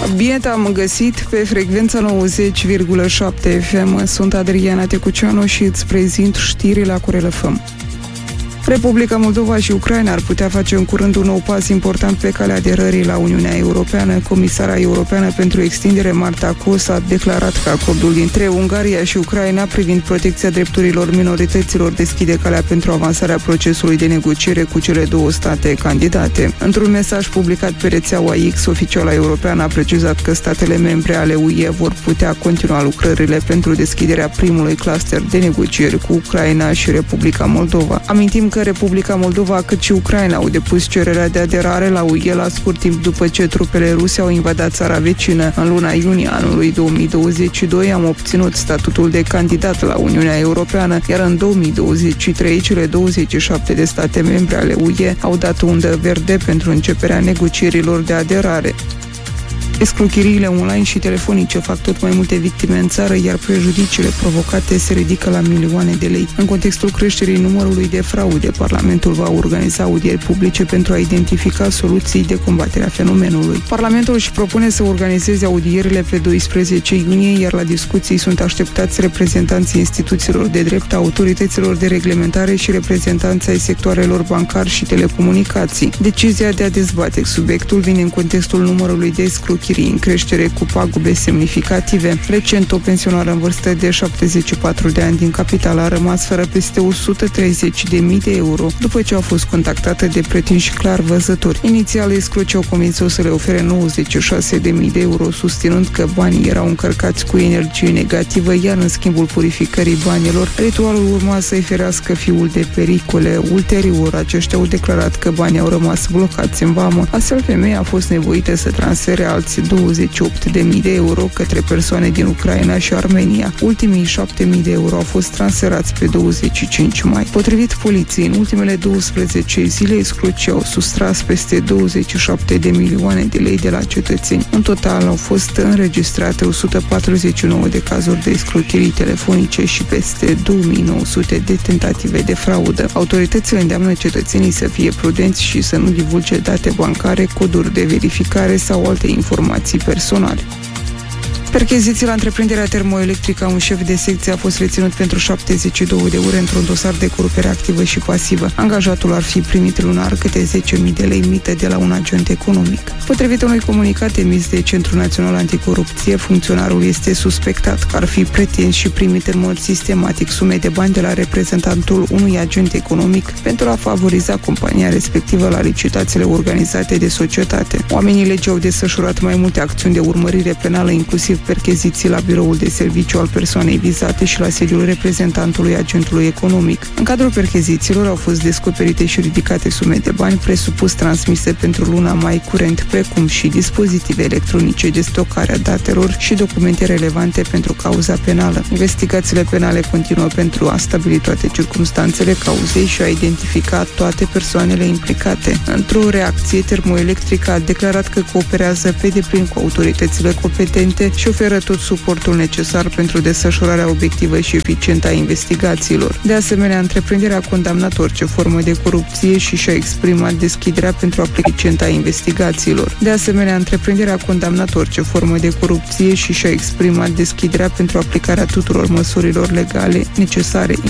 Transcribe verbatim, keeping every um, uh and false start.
Bine te-am găsit pe frecvența nouăzeci virgulă șapte F M. Sunt Adriana Tecuceanu și îți prezint știrile la Corel F M. Republica Moldova și Ucraina ar putea face în curând un nou pas important pe calea aderării la Uniunea Europeană. Comisara Europeană pentru Extindere, Marta Kos, a declarat că acordul dintre Ungaria și Ucraina privind protecția drepturilor minorităților deschide calea pentru avansarea procesului de negociere cu cele două state candidate. Într-un mesaj publicat pe rețeaua X, oficiala europeană a precizat că statele membre ale U E vor putea continua lucrările pentru deschiderea primului cluster de negocieri cu Ucraina și Republica Moldova. Amintim că Republica Moldova cât și Ucraina au depus cererea de aderare la U E la scurt timp după ce trupele ruse au invadat țara vecină. În luna iunie anului două mii douăzeci și doi am obținut statutul de candidat la Uniunea Europeană, iar în două mii douăzeci și trei cele douăzeci și șapte de state membre ale U E au dat undă verde pentru începerea negocierilor de aderare. Escrocheriile online și telefonice fac tot mai multe victime în țară, iar prejudiciile provocate se ridică la milioane de lei. În contextul creșterii numărului de fraude, Parlamentul va organiza audieri publice pentru a identifica soluții de combatere a fenomenului. Parlamentul își propune să organizeze audierile pe doisprezece iunie, iar la discuții sunt așteptați reprezentanții instituțiilor de drept, autorităților de reglementare și reprezentanții ai sectoarelor bancar și telecomunicații. Decizia de a dezbate subiectul vine în contextul numărului de escrocheri în creștere cu pagube semnificative. Recent, o pensionară în vârstă de șaptezeci și patru de ani din capitală a rămas fără peste o sută treizeci de mii de euro după ce a fost contactată de pretinși clar văzători. Inițial, escrocii au convins-o să le ofere nouăzeci și șase de mii de euro, susținând că banii erau încărcați cu energie negativă, iar în schimbul purificării banilor, ritualul urma să-i ferească fiul de pericole. Ulterior, aceștia au declarat că banii au rămas blocați în vamă. Astfel, femeia a fost nevoită să transfere alți douăzeci și opt de mii de euro către persoane din Ucraina și Armenia. Ultimii șapte mii de euro au fost transferați pe douăzeci și cinci mai. Potrivit poliției, în ultimele douăsprezece zile, escrocii au sustras peste douăzeci și șapte de milioane de lei de la cetățeni. În total au fost înregistrate o sută patruzeci și nouă de cazuri de escrocherii telefonice și peste două mii nouă sute de tentative de fraudă. Autoritățile îndeamnă cetățenii să fie prudenți și să nu divulge date bancare, coduri de verificare sau alte informații personale. Percheziții la întreprinderea termoelectrică a un șef de secție a fost reținut pentru șaptezeci și două de ore într-un dosar de corupere activă și pasivă. Angajatul ar fi primit lunar câte zece mii de lei mită de la un agent economic. Potrivit unui comunicat emis de Centrul Național Anticorupție, funcționarul este suspectat că ar fi pretins și primit în mod sistematic sume de bani de la reprezentantul unui agent economic pentru a favoriza compania respectivă la licitațiile organizate de societate. Oamenii legii au desfășurat mai multe acțiuni de urmărire penală, inclusiv percheziții la biroul de serviciu al persoanei vizate și la sediul reprezentantului agentului economic. În cadrul perchezițiilor au fost descoperite și ridicate sume de bani presupus transmise pentru luna mai curent, precum și dispozitive electronice de stocare a datelor și documente relevante pentru cauza penală. Investigațiile penale continuă pentru a stabili toate circumstanțele cauzei și a identifica toate persoanele implicate. Într-o reacție, Termoelectrica a declarat că cooperează pe deplin cu autoritățile competente și oferă tot suportul necesar pentru desfășurarea obiectivă și eficientă a investigațiilor. De asemenea, întreprinderea a condamnat orice formă de corupție și și-a exprimat deschiderea pentru aplicarea investigațiilor. De asemenea, întreprinderea a condamnat orice formă de corupție și și-a exprimat deschiderea pentru aplicarea tuturor măsurilor legale necesare